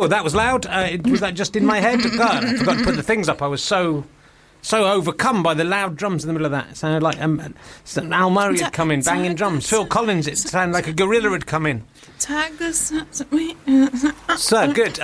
Oh, that was loud. Was that just in my head? God, I forgot to put the things up. I was so overcome by the loud drums in the middle of that. It sounded like Al Murray had come in, banging drums. Phil Collins, it sounded like a gorilla had come in. Tag this. So good.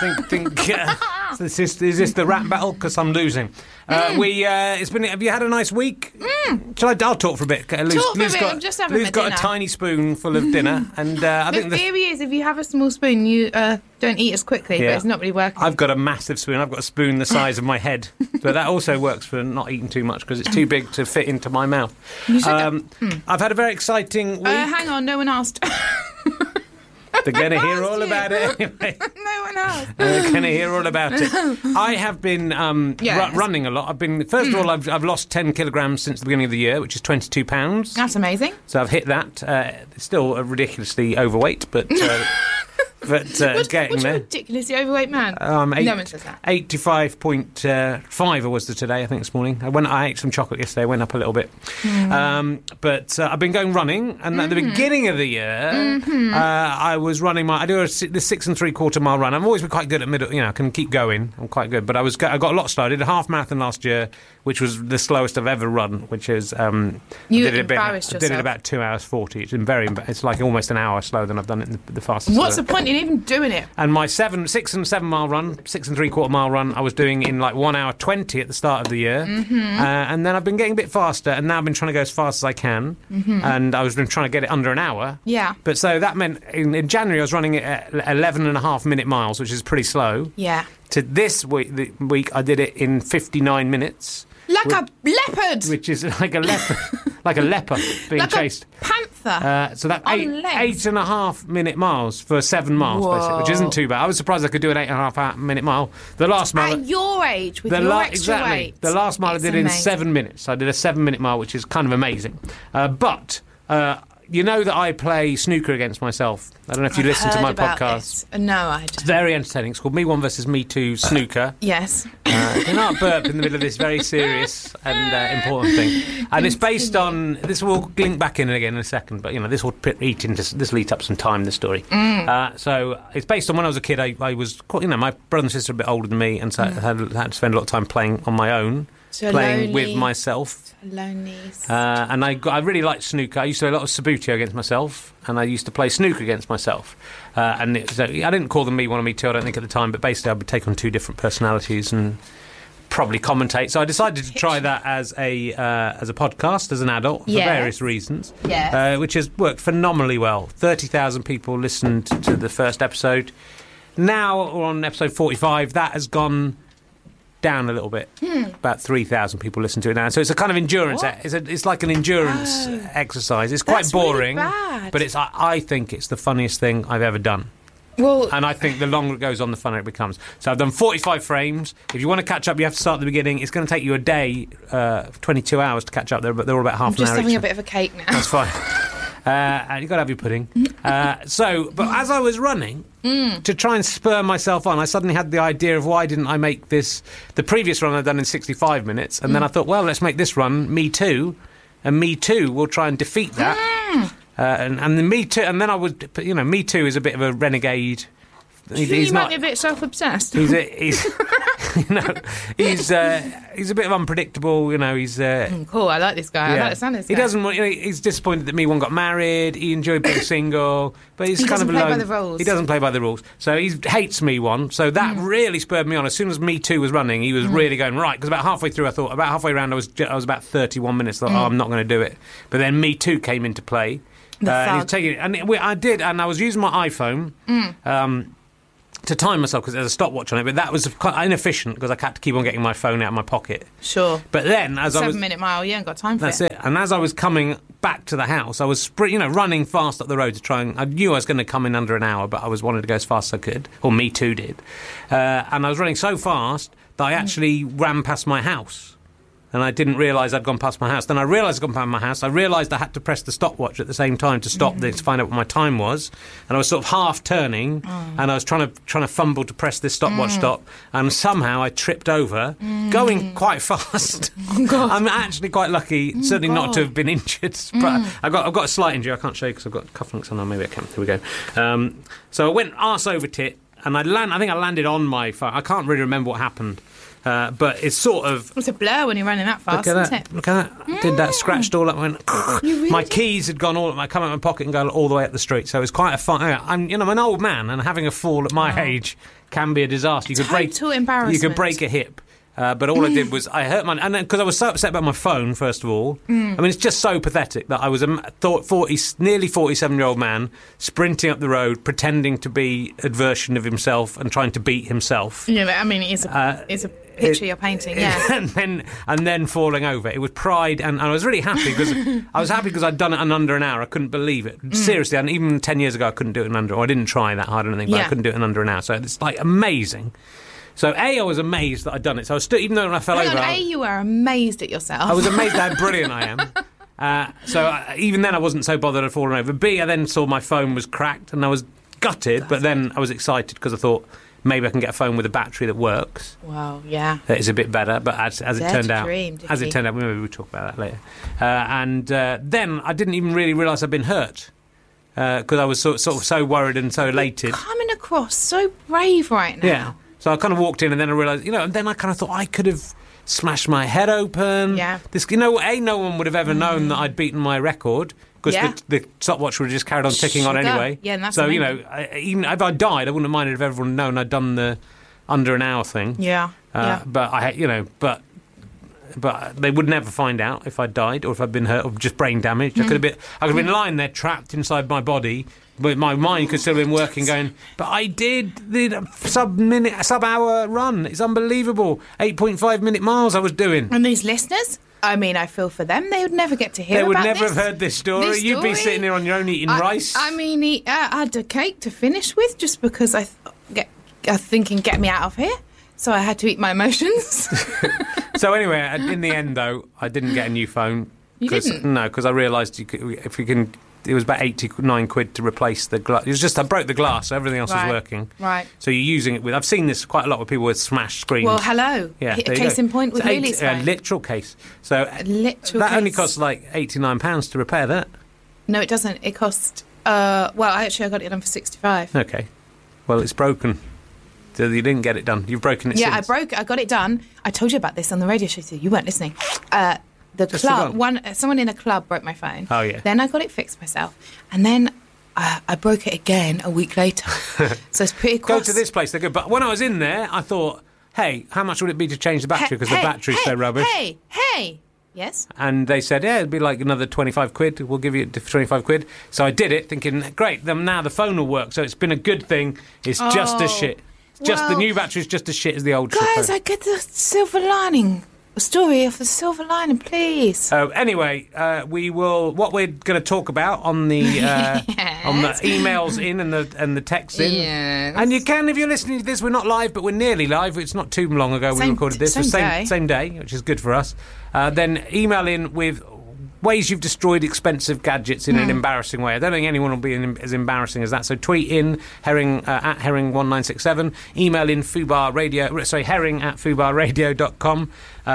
Is this the rap battle? Because I'm losing. Have you had a nice week? I'll talk for a bit. I'm just having Lou's got a tiny spoon full of dinner, and I think the theory is if you have a small spoon, you don't eat as quickly. Yeah. But it's not really working. I've got a massive spoon. I've got a spoon the size of my head, but that also works for not eating too much because it's too big to fit into my mouth. I've had a very exciting week. Hang on, no one asked. They're going to hear all about it anyway. No one else. They're going to hear all about it. I have been running a lot. First of all, I've lost 10 kilograms since the beginning of the year, which is 22 pounds. That's amazing. So I've hit that. Still ridiculously overweight, but getting there. Ridiculously overweight man. No one says that. 85.5 I was today, I think, this morning. I ate some chocolate yesterday. I went up a little bit. But I've been going running, and at the beginning of the year, I was running the 6 3/4 mile run. I've always been quite good at middle. I can keep going. I'm quite good, but I got a lot slower. I did a half marathon last year, which was the slowest I've ever run. Which is you embarrassed yourself. I did it about 2 hours 40. It's like almost an hour slower than I've done it the fastest. What's the point in even doing it? And my 6 and 7 mile run, 6 3/4 mile run, I was doing in like 1 hour 20 at the start of the year, and then I've been getting a bit faster, and now I've been trying to go as fast as I can, and I've been trying to get it under an hour. Yeah. But so that meant in January I was running it at 11.5-minute miles, which is pretty slow. Yeah. To this week I did it in 59 minutes. Like a leopard! Which is like a leopard. Like a leopard being like chased. A panther. So that's 8.5-minute miles for 7 miles, Whoa. basically, which isn't too bad. I was surprised I could do an 8.5-minute mile. The last mile... At your age, with your extra weight. The last mile I did in 7 minutes. I did a 7-minute mile, which is kind of amazing. But... you know that I play snooker against myself. I don't know if you listen to my podcast. No, I don't. It's very entertaining. It's called Me One versus Me Two Snooker. Yes. Do not burp in the middle of this very serious and important thing. And it's based on... This will link back in again in a second, but, this will this lead up some time, the story. So it's based on when I was a kid. I was... my brother and sister are a bit older than me, and so I had to spend a lot of time playing on my own. So playing lonely. with myself. Lonely. And I really liked snooker. I used to play a lot of Subbuteo against myself, and I used to play snooker against myself. I didn't call them Me One and Me Two, I don't think, at the time, but basically I would take on two different personalities and probably commentate. So I decided to try that as a podcast as an adult for various reasons, which has worked phenomenally well. 30,000 people listened to the first episode. Now we're on episode 45. That has gone down a little bit. About 3,000 people listen to it now. So it's a kind of endurance. It's like an endurance exercise. It's quite boring, really bad. But I think it's the funniest thing I've ever done. Well, and I think the longer it goes on, the funner it becomes. So I've done 45 frames. If you want to catch up, you have to start at the beginning. It's going to take you a day, 22 hours to catch up there, but they're all about half an hour. I'm just having a bit of a cake now. That's fine. And you've got to have your pudding. But as I was running, to try and spur myself on, I suddenly had the idea of why didn't I make this... The previous run I'd done in 65 minutes, and then I thought, well, let's make this run Me Too, and Me Too will try and defeat that. And the Me Too, and then I would, Me Too is a bit of a renegade. He's might be a bit self-obsessed. He's a bit of unpredictable. He's cool. I like this guy. I like the sound of this guy. He doesn't. He's disappointed that Me One got married. He enjoyed being single, but he doesn't play by the rules. He doesn't play by the rules. So he hates Me One. So that really spurred me on. As soon as Me Two was running, he was really going right. Because about halfway through, about halfway around, I was about 31 minutes. I thought, I'm not going to do it. But then Me Two came into play. I did, and I was using my iPhone. To time myself because there's a stopwatch on it, but that was quite inefficient because I had to keep on getting my phone out of my pocket. Sure. But then, as 7-minute mile, you ain't got time for it. That's it. And as I was coming back to the house, I was running fast up the road to try and... I knew I was going to come in under an hour, but I wanted to go as fast as I could, or Me Too did. And I was running so fast that I actually ran past my house. And I didn't realise I'd gone past my house. Then I realised I'd gone past my house. I realised I had to press the stopwatch at the same time to stop this, to find out what my time was. And I was sort of half turning, and I was trying to fumble to press this stopwatch stop. And somehow I tripped over, going quite fast. God. I'm actually quite lucky, certainly not to have been injured. But I've got a slight injury. I can't show you because I've got cufflinks on. Maybe I can. Here we go. So I went arse over tit. and I think I landed on my phone. I can't really remember what happened, but it's sort of... It's a blur when you're running that fast, Look at isn't that. it? Look at that. Did that, scratched all up, went... Really my did? keys had gone I come out of my pocket and go all the way up the street. So it was quite a fun... I'm an old man, and having a fall at my age can be a disaster. You Total embarrassment. You could break a hip. But all I did was I hurt my... And because I was so upset about my phone, first of all. I mean, it's just so pathetic that I was nearly 47-year-old man sprinting up the road, pretending to be a version of himself and trying to beat himself. Yeah, but, I mean, it's a picture you're painting, yeah. and then falling over. It was pride, and I was really happy because I'd done it in under an hour. I couldn't believe it. Seriously, and even 10 years ago I couldn't do it in under... Or I didn't try that hard or anything, but I couldn't do it in under an hour. So it's like amazing. So, I was amazed that I'd done it. So I was still, even though when I fell over... you were amazed at yourself. I was amazed at how brilliant I am. Even then I wasn't so bothered I'd fallen over. B, I then saw my phone was cracked and I was gutted, but then I was excited because I thought maybe I can get a phone with a battery that works. Wow, yeah. That is a bit better, but as it turned out... dream, maybe we'll talk about that later. Then I didn't even really realise I'd been hurt. Because I was sort of so worried and so elated. Coming across so brave right now. Yeah. So I kind of walked in and then I realised, and then I kind of thought I could have smashed my head open. Yeah. No one would have ever known that I'd beaten my record because the stopwatch would have just carried on ticking on anyway. Yeah, and that's so, amazing. Even if I died, I wouldn't have minded if everyone had known I'd done the under an hour thing. Yeah. But they would never find out if I died or if I'd been hurt or just brain damaged. I could have been lying there trapped inside my body, but my mind could still have been working, going, but I did the sub-hour run. It's unbelievable. 8.5-minute miles I was doing. And these listeners, I mean, I feel for them. They would never get to hear about this. They would never have heard this story. You'd be sitting there on your own eating rice. I mean, I had a cake to finish with just because I was thinking, get me out of here. So I had to eat my emotions. So anyway, in the end, though, I didn't get a new phone. You didn't? No, because I realised it was about 89 quid to replace the glass. It was just I broke the glass, so everything else was working. Right. So you're using it with... I've seen this quite a lot with people with smashed screens. Well, hello. Yeah, Case in point with Lily's phone. A literal case. So that only costs like £89 to repair that. No, it doesn't. It cost... actually, I got it done for 65. Okay. Well, it's broken. So you didn't get it done. You've broken it since. I got it done. I told you about this on the radio show, so you weren't listening. Someone in a club broke my phone. Oh, yeah. Then I got it fixed myself. And then I broke it again a week later. So it's pretty Go to this place, they're good. But when I was in there, I thought, hey, how much would it be to change the battery? Because the battery's so rubbish. Hey. Yes? And they said, it'd be like another 25 quid. We'll give you 25 quid. So I did it, thinking, great, now the phone will work. So it's been a good thing. It's just as shit. The new battery's just as shit as the old shit. Guys, I get the silver lining. A story of the silver lining, please. Anyway, what we're going to talk about on the on the emails in and the texts in. Yes. And you can, if you're listening to this, we're not live, but we're nearly live. It's not too long ago we recorded this. Same day, which is good for us. Then email in with ways you've destroyed expensive gadgets in an embarrassing way. I don't think anyone will be as embarrassing as that. So tweet in Herring at Herring1967, email in Herring at fubarradio.com,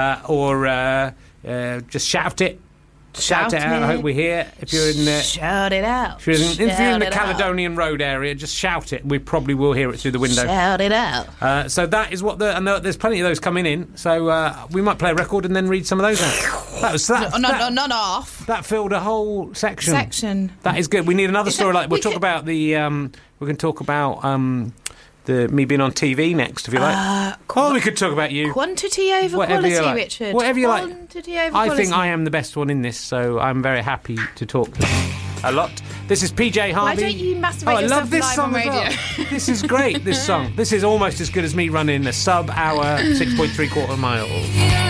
or just shout it. Shout it out. I hope we're here. If you're in shout it out. If you're in the Caledonian Road area, just shout it. We probably will hear it through the window. Shout it out. So that is what there's plenty of those coming in. So we might play a record and then read some of those out. Not off. That filled a whole section. That is good. We need another story. We'll talk about the. We can talk about me being on TV next, if you like. We could talk about you. Quantity over quality, Richard. Whatever you like. Quantity over I quality. think I am the best one in this, so I'm very happy to talk a lot. This is PJ Harvey. Why don't you masturbate I love yourself this live song on radio? as well. This is great, this song. This is almost as good as me running a sub-hour 6.75 miles.